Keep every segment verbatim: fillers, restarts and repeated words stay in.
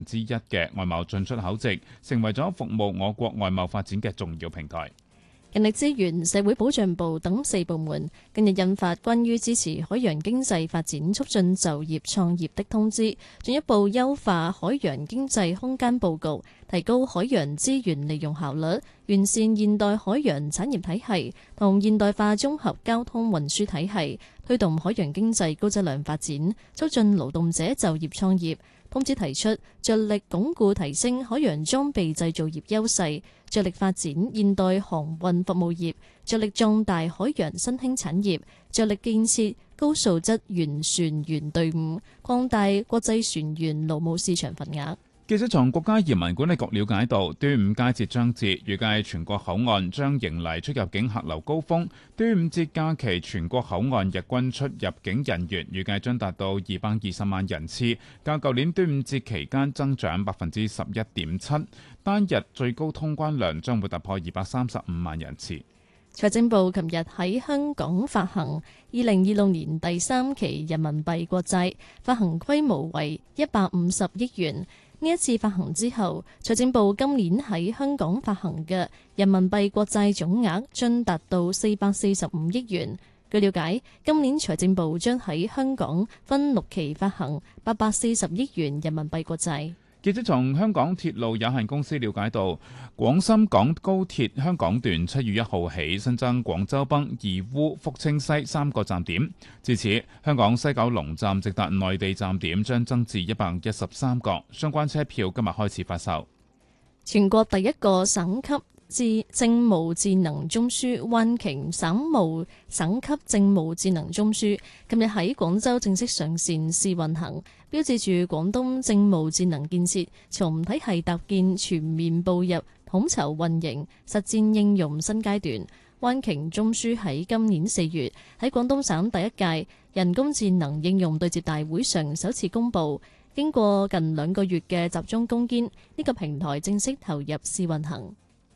之一嘅外貿進出口值，成為咗服務我國外貿發展嘅重要平台。 人力資源、社會保障部等四部門近日印發關於支持海洋經濟發展、促進就業創業的通知，進一步優化海洋經濟空間佈局，提高海洋資源利用效率，完善現代海洋產業體系同現代化綜合交通運輸體系，推動海洋經濟高質量發展，促進勞動者就業創業。通知提出，着力鞏固提升海洋裝備製造業優勢，着力發展現代航運服務業，着力壯大海洋新興產業，着力建設高素質員船員隊伍，擴大國際船員勞務市場份額。 記者從國家移民管理局了解到，端午佳節將至，預計全國口岸將迎嚟出入境客流高峰。端午節假期全國口岸日均出入境人員預計將達到二百二十萬人次，較舊年端午節期間增長百分之十一點七，單日最高通關量將會突破二百三十五萬人次。 財政部琴日喺香港發行二零二六年第三期人民幣國債，發行規模為一百五十億元。呢一次發行之後，財政部今年喺香港發行嘅人民幣國債總額將達到四百四十五億元。據了解，今年財政部將喺香港分六期發行八百四十億元人民幣國債。 記者從香港鐵路有限公司了解到，廣深港高鐵香港段七月一號起新增廣州北、義烏、福清西三個站點，至此香港西九龍站直達內地站點將增至一百一十三個，相關車票今日開始發售。 全國第一個省級智政務智能中樞灣鯨省務省級政務智能中樞今日喺廣州正式上線試運行，標誌住廣東政務智能建設從體系搭建全面步入統籌運營實戰應用新階段。灣鯨中樞喺今年四月喺廣東省第一屆人工智能應用對接大會上首次公佈，經過近兩個月嘅集中攻堅，呢個平台正式投入試運行。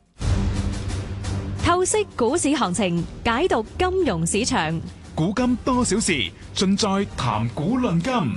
透析股市行情，解讀金融市場， 古今多少事，盡在談股論金。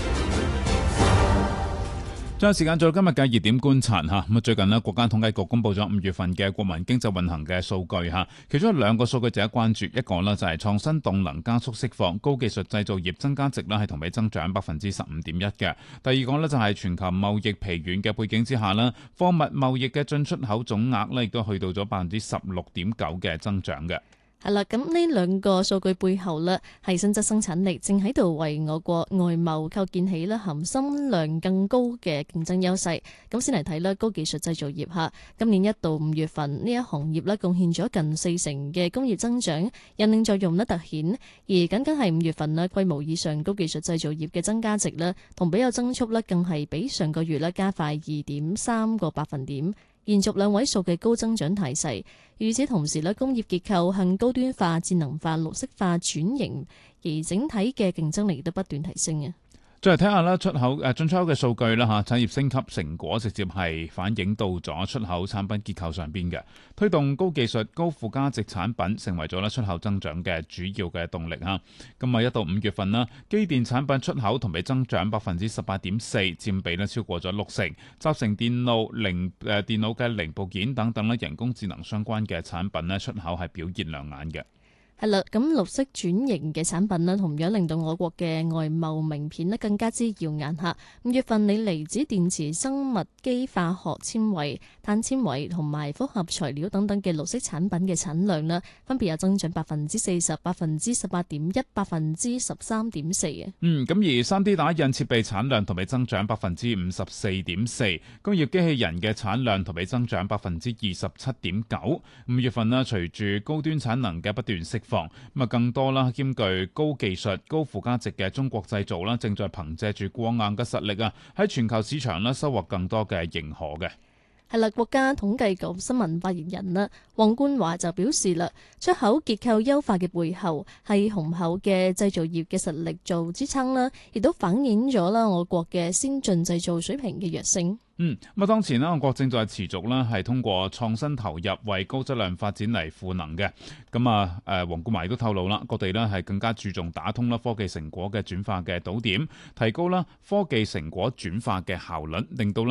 將時間做今日嘅熱點觀察嚇，咁最近呢，國家統計局公布咗五月份嘅國民經濟運行嘅數據嚇，其中有兩個數據值得關注，一個呢就係創新動能加速釋放，高技術製造業增加值呢係同比增長百分之十五點一嘅。第二個呢就係全球貿易疲軟嘅背景之下呢，貨物貿易嘅進出口總額呢亦都去到咗百分之十六點九嘅增長嘅。 係啦，咁呢兩個數據背後呢，係實質生產力正喺度為我國外貿構建起咧含心量更高嘅競爭優勢。咁先嚟睇咧高技術製造業嚇，今年一到五月份呢一行業咧貢獻咗近四成嘅工業增長，引領作用咧突顯。而僅僅係五月份咧規模以上高技術製造業嘅增加值咧，同比有增速咧更係比上個月咧加快二點三個百分點。延續兩位數嘅高增長態勢，與此同時咧，工業結構向高端化、智能化、綠色化轉型，而整體嘅競爭力亦都不斷提升嘅。 再嚟睇下啦，出口誒進出口嘅數據啦嚇，產業升級成果直接係反映到咗出口產品結構上邊嘅，推動高技術高附加值產品成為咗咧出口增長嘅主要嘅動力嚇。咁啊，一到五月份啦，機電產品出口同比增長百分之十八點四，佔比咧超過咗六成。集成電路零誒電腦嘅零部件等等咧，人工智能相關嘅產品咧出口係表現亮眼嘅。 係啦，咁綠色轉型嘅產品呢，同樣令到我國嘅外貿名片呢更加之耀眼嚇。五月份鋰離子電池、生物基化學纖維、碳纖維同埋複合材料等等嘅綠色產品嘅產量呢，分別有增長百分之四十、百分之十八點一、百分之十三點四嘅。 嗯，咁而三 D 打印設備產量同比增長百分之五十四點四，工業機器人嘅產量同比增長百分之二十七點九。五月份呢，隨住高端產能嘅不斷釋放，咁啊更多啦，兼具高技術、高附加值嘅中國製造啦，正在憑借住過硬嘅實力啊，喺全球市場啦收穫更多嘅認可嘅。 係啦，國家統計局新聞發言人啦，黃冠華就表示啦，出口結構優化嘅背後係雄厚嘅製造業嘅實力做支撐啦，亦都反映咗啦我國嘅先進製造水平嘅躍升。 嗯，咁啊，當前咧，我國正在持續咧係通過創新投入，為高質量發展嚟賦能嘅。咁啊，誒，黃冠華亦都透露啦，各地咧係更加注重打通啦科技成果嘅轉化嘅島點，提高啦科技成果轉化嘅效率，令到咧